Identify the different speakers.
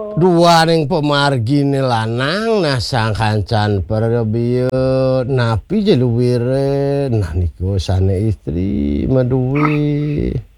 Speaker 1: Duaning pemargine lanang nah sang kancan perbiyo napi jeluwire nah niku sane istri maduwe